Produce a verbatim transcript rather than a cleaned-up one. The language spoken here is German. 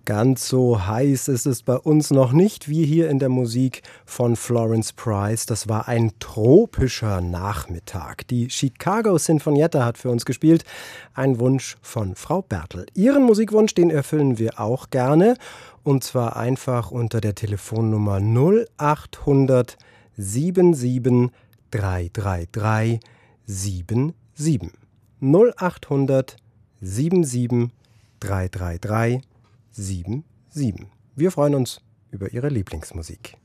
Ganz so heiß ist es bei uns noch nicht wie hier in der Musik von Florence Price. Das war ein tropischer Nachmittag. Die Chicago Sinfonietta hat für uns gespielt. Ein Wunsch von Frau Bertel. Ihren Musikwunsch, den erfüllen wir auch gerne. Und zwar einfach unter der Telefonnummer null acht hundert siebenundsiebzig dreihundertdreiunddreißig siebenundsiebzig. null acht hundert siebenundsiebzig dreihundertdreiunddreißig sieben sieben. Wir freuen uns über Ihre Lieblingsmusik.